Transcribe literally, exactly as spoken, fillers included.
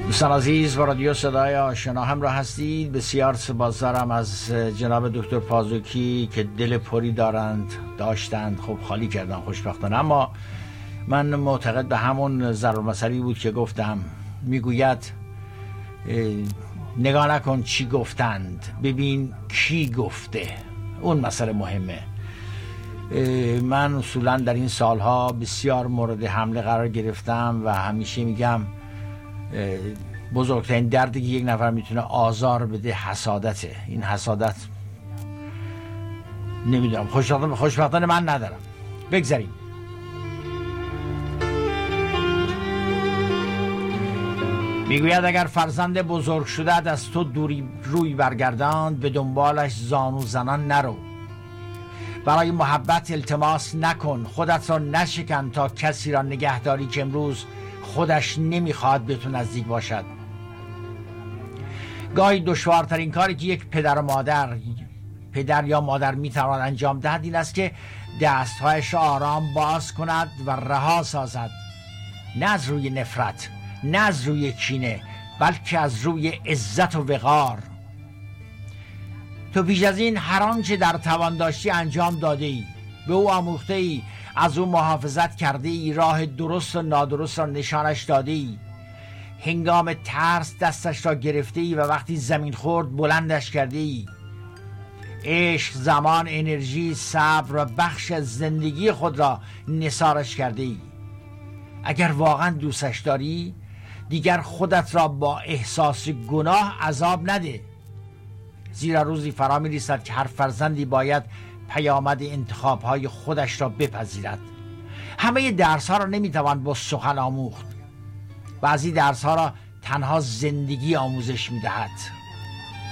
دوستان عزیز، با رادیو صدای آشنا همراه هستید. بسیار سپاسگزارم از جناب دکتر پازوکی که دل پری دارند داشتند. خب خالی کردن خوشبختانه، اما من معتقد به همون ضرب المثلی بود که گفتم، میگوید نگاه نکن چی گفتند، ببین کی گفته. اون مسئله مهمه. من اصولا در این سالها بسیار مورد حمله قرار گرفتم و همیشه میگم بزرگترین دردی که یک نفر میتونه آزار بده حسادته. این حسادت نمیدونم، خوشبختانه خوشبختانه من ندارم. بگذاریم. میگوید اگر فرزند بزرگ شده از تو دوری روی برگرداند، به دنبالش زانو زنان نرو. برای محبت التماس نکن، خودت را نشکن تا کسی را نگهداری که امروز خودش نمیخواد به تو نزدیک باشد. گاهی دشوارترین کاری که یک پدر و مادر پدر یا مادر میتواند انجام دهد این است که دستهایش را آرام باز کند و رها سازد، نه از روی نفرت، نه از روی کینه، بلکه از روی عزت و وقار. تو پیش از این هر آنچه در توان داشتی انجام داده ای، به او آموخته ای، از او محافظت کرده ای، راه درست و نادرست را نشانش داده ای، هنگام ترس دستش را گرفته ای و وقتی زمین خورد بلندش کرده ای. عشق، زمان، انرژی، صبر و بخش از زندگی خود را نثارش کرده ای. اگر واقعا دوستش داری، دیگر خودت را با احساس گناه عذاب نده، زیرا روزی فرا می رسد که هر فرزندی باید پیامد انتخاب‌های خودش را بپذیرد. همه درس‌ها را نمی‌توان با سخن آموخت. بعضی درس‌ها را تنها زندگی آموزش می‌دهد.